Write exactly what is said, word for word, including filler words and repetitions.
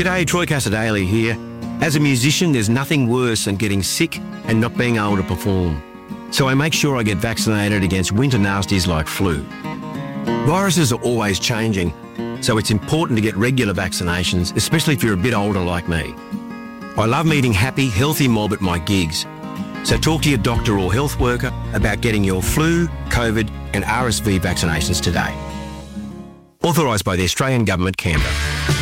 G'day, Troy Casadale here. As a musician, there's nothing worse than getting sick and not being able to perform. So I make sure I get vaccinated against winter nasties like flu. Viruses are always changing, so it's important to get regular vaccinations, especially if you're a bit older like me. I love meeting happy, healthy mob at my gigs. So talk to your doctor or health worker about getting your flu, COVID and R S V vaccinations today. Authorised by the Australian Government, Canberra.